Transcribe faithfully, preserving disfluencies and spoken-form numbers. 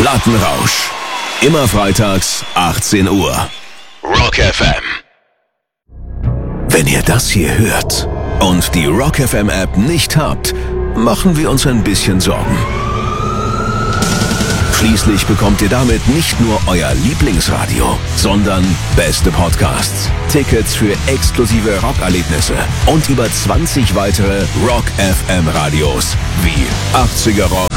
Plattenrausch. Immer freitags, achtzehn Uhr. Rock F M. Wenn ihr das hier hört und die Rock F M App nicht habt, machen wir uns ein bisschen Sorgen. Schließlich bekommt ihr damit nicht nur euer Lieblingsradio, sondern beste Podcasts, Tickets für exklusive Rockerlebnisse und über zwanzig weitere Rock F M Radios wie achtziger Rock,